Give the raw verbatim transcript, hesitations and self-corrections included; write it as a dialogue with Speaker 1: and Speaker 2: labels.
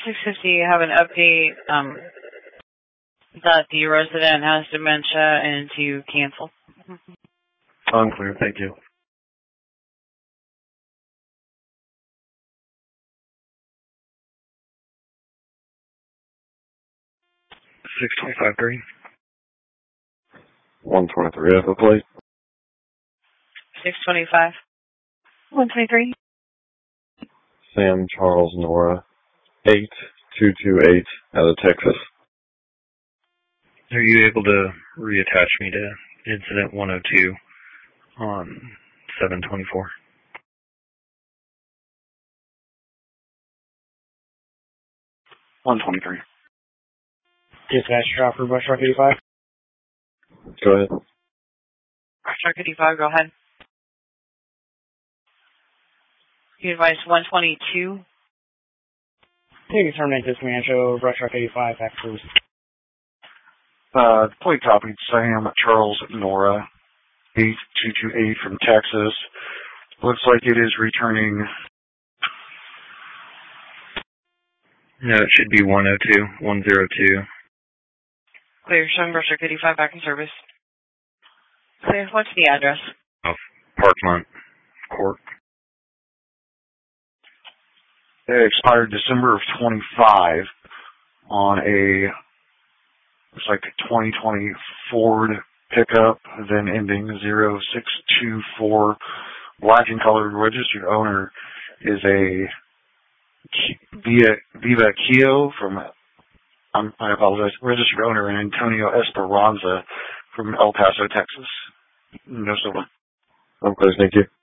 Speaker 1: six fifty, you have an update um, that the resident has dementia and to cancel.
Speaker 2: Unclear, thank you. six twenty-five green.
Speaker 3: one twenty-three Echo plate.
Speaker 1: six twenty-five. one twenty-three.
Speaker 3: Sam Charles Nora, eight two two eight out of Texas.
Speaker 2: Are you able to reattach me to incident one oh two on seven twenty-four?
Speaker 4: one twenty-three.
Speaker 5: Dispatch drop for Brush Rock eighty-five.
Speaker 3: Go ahead.
Speaker 1: Brush Rock eighty-five, go ahead. You advise one twenty-two.
Speaker 5: You can terminate this man show Brush Rock eighty-five back cruise.
Speaker 4: Uh, plate copied Sam Charles Nora, eight two two eight from Texas. Looks like it is returning.
Speaker 2: No, it should be one oh two, one oh two.
Speaker 1: Clear, showing Brush Rock eighty-five back in service. Clear, what's the address?
Speaker 2: Oh, Parkmont Court.
Speaker 4: It expired December of twenty-five on a, looks like a twenty twenty Ford pickup, then ending zero six two four. Black and colored. Registered owner is a Via, Viva Kio from, um, I apologize, registered owner Antonio Esperanza from El Paso, Texas. No silver.
Speaker 3: I'm close, thank you.